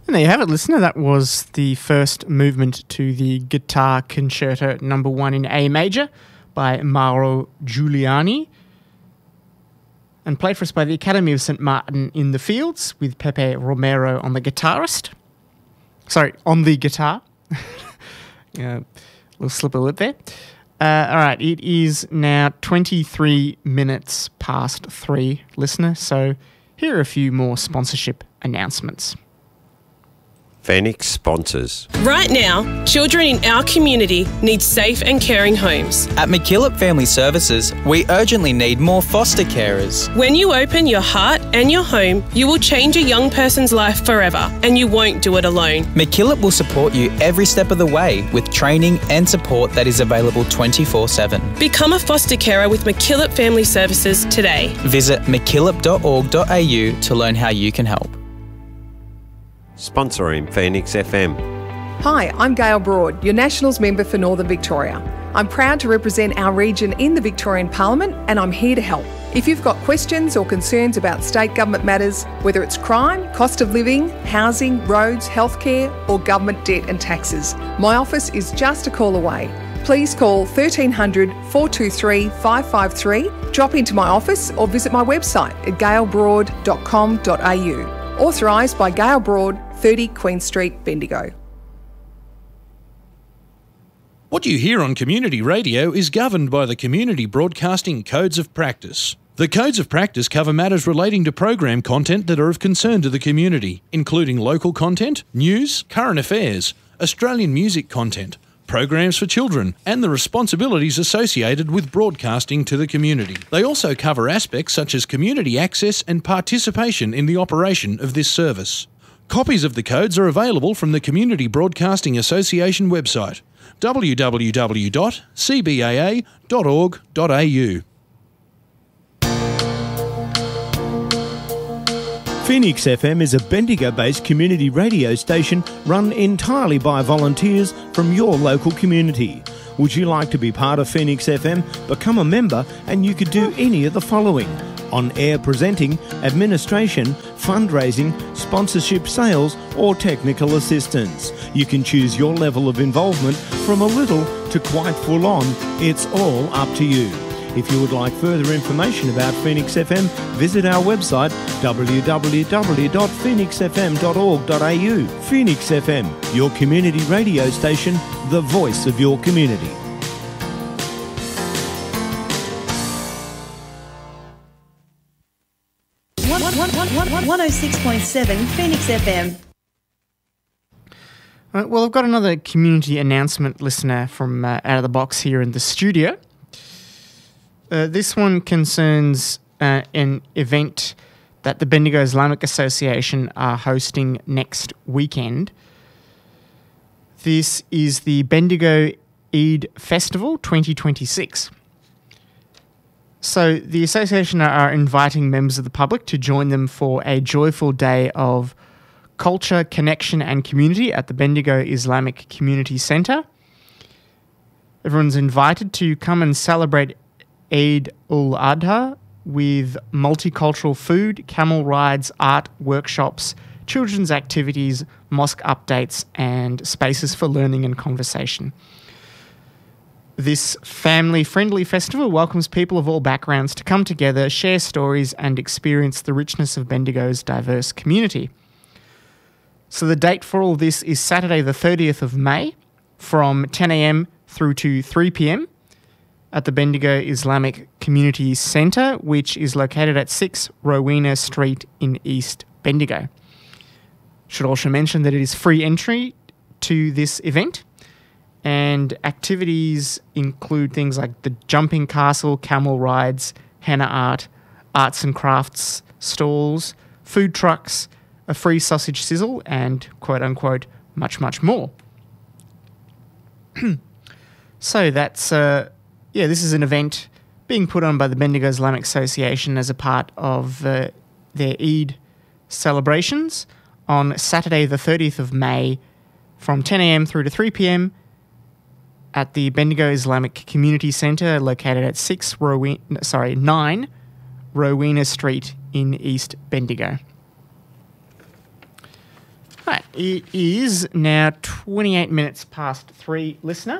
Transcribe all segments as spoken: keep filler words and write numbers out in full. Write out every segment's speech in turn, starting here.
And there you have it, listener. That was the first movement to the Guitar Concerto Number One in A Major by Mauro Giuliani, and played for us by the Academy of Saint Martin in the Fields with Pepe Romero on the guitarist. Sorry, on the guitar. Yeah, a little slip of lip there. Uh, all right, it is now twenty-three minutes past three, listener. So here are a few more sponsorship announcements. Phoenix sponsors. Right now, children in our community need safe and caring homes. At McKillop Family Services, we urgently need more foster carers. When you open your heart and your home, you will change a young person's life forever, and you won't do it alone. McKillop will support you every step of the way with training and support that is available twenty-four seven. Become a foster carer with McKillop Family Services today. Visit mckillop dot org dot a u to learn how you can help. Sponsoring Phoenix F M. Hi, I'm Gail Broad, your Nationals member for Northern Victoria. I'm proud to represent our region in the Victorian Parliament, and I'm here to help. If you've got questions or concerns about state government matters, whether it's crime, cost of living, housing, roads, healthcare, or government debt and taxes, my office is just a call away. Please call thirteen hundred, four two three, five five three, drop into my office or visit my website at gail broad dot com dot a u. Authorised by Gail Broad, thirty Queen Street, Bendigo. What you hear on community radio is governed by the Community Broadcasting Codes of Practice. The Codes of Practice cover matters relating to program content that are of concern to the community, including local content, news, current affairs, Australian music content, programs for children, and the responsibilities associated with broadcasting to the community. They also cover aspects such as community access and participation in the operation of this service. Copies of the codes are available from the Community Broadcasting Association website, w w w dot c b a a dot org dot a u. Phoenix F M is a Bendigo-based community radio station run entirely by volunteers from your local community. Would you like to be part of Phoenix F M? Become a member and you could do any of the following: on-air presenting, administration, fundraising, sponsorship, sales or technical assistance. You can choose your level of involvement from a little to quite full on. It's all up to you. If you would like further information about Phoenix F M, visit our website w w w dot phoenix f m dot org dot a u. Phoenix F M, your community radio station, the voice of your community. one oh six point seven Phoenix F M. Uh, well, I've got another community announcement, listener, from uh, out of the box here in the studio. Uh, this one concerns uh, an event that the Bendigo Islamic Association are hosting next weekend. This is the Bendigo Eid Festival twenty twenty-six. So the association are inviting members of the public to join them for a joyful day of culture, connection and community at the Bendigo Islamic Community Centre. Everyone's invited to come and celebrate Eid ul-Adha with multicultural food, camel rides, art, workshops, children's activities, mosque updates and spaces for learning and conversation. This family-friendly festival welcomes people of all backgrounds to come together, share stories and experience the richness of Bendigo's diverse community. So the date for all this is Saturday the thirtieth of May from ten a m through to three p m at the Bendigo Islamic Community Centre, which is located at six Rowena Street in East Bendigo. Should also mention that it is free entry to this event, and activities include things like the jumping castle, camel rides, henna art, arts and crafts stalls, food trucks, a free sausage sizzle, and quote-unquote much, much more. So that's, uh, yeah, this is an event being put on by the Bendigo Islamic Association as a part of uh, their Eid celebrations on Saturday the thirtieth of May from ten a m through to three p m at the Bendigo Islamic Community Centre located at six Rowena, sorry, nine Rowena Street in East Bendigo. Right, it is now twenty-eight minutes past three, listener.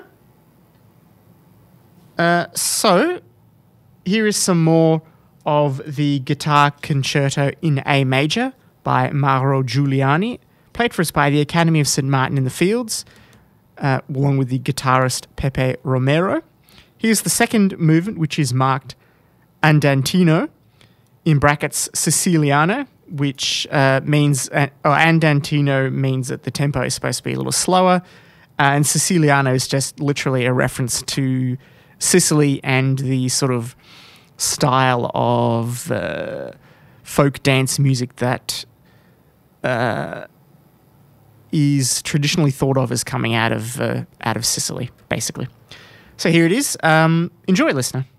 Uh, so, here is some more of the Guitar Concerto in A Major by Mauro Giuliani, played for us by the Academy of Saint Martin in the Fields, uh, along with the guitarist Pepe Romero. Here's the second movement, which is marked Andantino, in brackets Siciliano, which uh, means, uh, or Andantino means that the tempo is supposed to be a little slower, uh, and Siciliano is just literally a reference to Sicily and the sort of style of uh, folk dance music that uh, is traditionally thought of as coming out of uh, out of Sicily, basically. So here it is. Um, enjoy, listener.